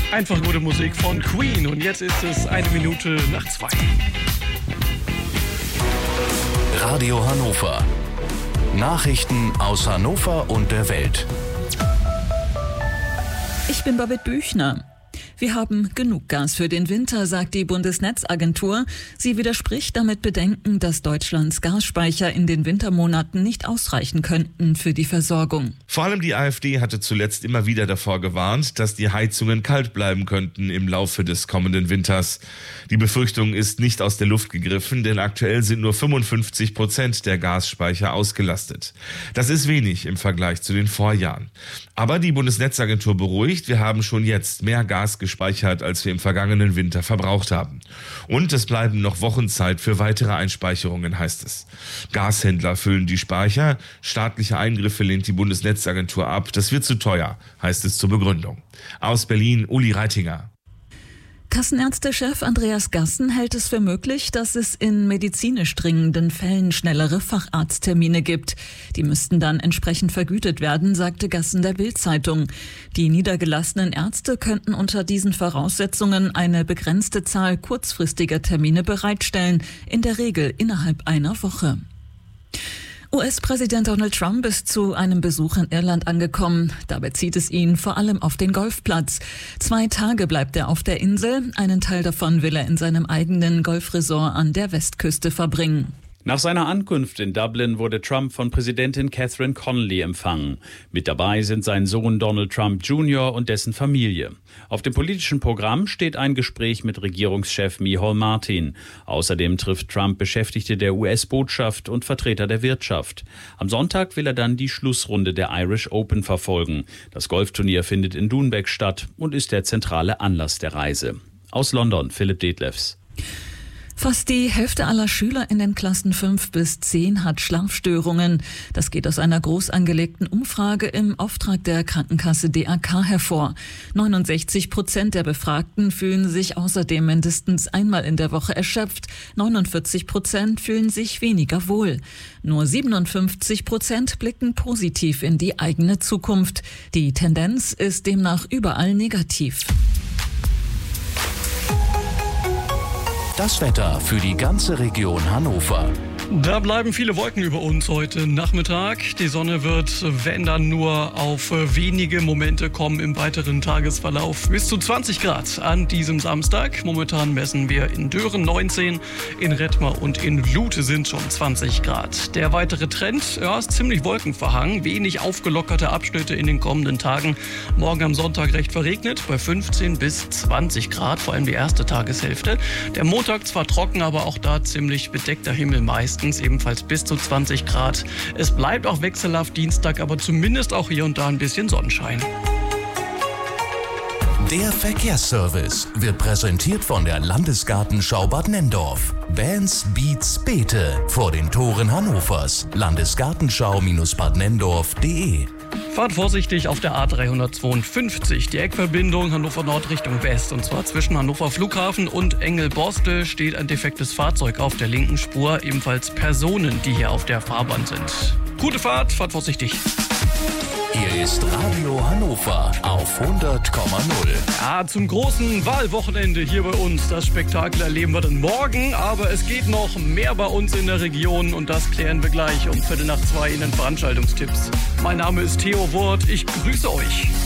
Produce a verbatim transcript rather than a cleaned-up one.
Einfach gute Musik von Queen und jetzt ist es eine Minute nach zwei. Radio Hannover. Nachrichten aus Hannover und der Welt. Ich bin Babette Büchner. Wir haben genug Gas für den Winter, sagt die Bundesnetzagentur. Sie widerspricht damit Bedenken, dass Deutschlands Gasspeicher in den Wintermonaten nicht ausreichen könnten für die Versorgung. Vor allem die AfD hatte zuletzt immer wieder davor gewarnt, dass die Heizungen kalt bleiben könnten im Laufe des kommenden Winters. Die Befürchtung ist nicht aus der Luft gegriffen, denn aktuell sind nur fünfundfünfzig Prozent der Gasspeicher ausgelastet. Das ist wenig im Vergleich zu den Vorjahren. Aber die Bundesnetzagentur beruhigt, wir haben schon jetzt mehr Gas gespeichert, als wir im vergangenen Winter verbraucht haben. Und es bleiben noch Wochen Zeit für weitere Einspeicherungen, heißt es. Gashändler füllen die Speicher, staatliche Eingriffe lehnt die Bundesnetzagentur ab. Das wird zu teuer, heißt es zur Begründung. Aus Berlin, Uli Reitinger. Kassenärztechef Andreas Gassen hält es für möglich, dass es in medizinisch dringenden Fällen schnellere Facharzttermine gibt. Die müssten dann entsprechend vergütet werden, sagte Gassen der Bild-Zeitung. Die niedergelassenen Ärzte könnten unter diesen Voraussetzungen eine begrenzte Zahl kurzfristiger Termine bereitstellen, in der Regel innerhalb einer Woche. U S-Präsident Donald Trump ist zu einem Besuch in Irland angekommen. Dabei zieht es ihn vor allem auf den Golfplatz. Zwei Tage bleibt er auf der Insel. Einen Teil davon will er in seinem eigenen Golfresort an der Westküste verbringen. Nach seiner Ankunft in Dublin wurde Trump von Präsidentin Catherine Connolly empfangen. Mit dabei sind sein Sohn Donald Trump Junior und dessen Familie. Auf dem politischen Programm steht ein Gespräch mit Regierungschef Micheal Martin. Außerdem trifft Trump Beschäftigte der U S-Botschaft und Vertreter der Wirtschaft. Am Sonntag will er dann die Schlussrunde der Irish Open verfolgen. Das Golfturnier findet in Doonbeg statt und ist der zentrale Anlass der Reise. Aus London, Philipp Detlefs. Fast die Hälfte aller Schüler in den Klassen fünf bis zehn hat Schlafstörungen. Das geht aus einer groß angelegten Umfrage im Auftrag der Krankenkasse D A K hervor. neunundsechzig Prozent der Befragten fühlen sich außerdem mindestens einmal in der Woche erschöpft. neunundvierzig Prozent fühlen sich weniger wohl. Nur siebenundfünfzig Prozent blicken positiv in die eigene Zukunft. Die Tendenz ist demnach überall negativ. Das Wetter für die ganze Region Hannover. Da bleiben viele Wolken über uns heute Nachmittag. Die Sonne wird, wenn dann nur auf wenige Momente kommen im weiteren Tagesverlauf. Bis zu zwanzig Grad an diesem Samstag. Momentan messen wir in Dören neunzehn, in Rettmar und in Lute sind schon zwanzig Grad. Der weitere Trend, ja, ist ziemlich wolkenverhangen. Wenig aufgelockerte Abschnitte in den kommenden Tagen. Morgen am Sonntag recht verregnet bei fünfzehn bis zwanzig Grad, vor allem die erste Tageshälfte. Der Montag zwar trocken, aber auch da ziemlich bedeckter Himmel meist. Ebenfalls bis zu zwanzig Grad. Es bleibt auch wechselhaft Dienstag, aber zumindest auch hier und da ein bisschen Sonnenschein. Der Verkehrsservice wird präsentiert von der Landesgartenschau Bad Nenndorf. Bands, Beats, Beete vor den Toren Hannovers. Landesgartenschau Bad Nenndorf punkt de. Fahrt vorsichtig auf der A dreihundertzweiundfünfzig. Die Eckverbindung Hannover Nord Richtung West. Und zwar zwischen Hannover Flughafen und Engelborstel steht ein defektes Fahrzeug auf der linken Spur. Ebenfalls Personen, die hier auf der Fahrbahn sind. Gute Fahrt, fahrt vorsichtig. Hier ist Radio Hannover auf hundert Komma null. Ja, zum großen Wahlwochenende hier bei uns. Das Spektakel erleben wir dann morgen. Aber es geht noch mehr bei uns in der Region. Und das klären wir gleich um Viertel nach zwei in den Veranstaltungstipps. Mein Name ist Theo Wurt. Ich grüße euch.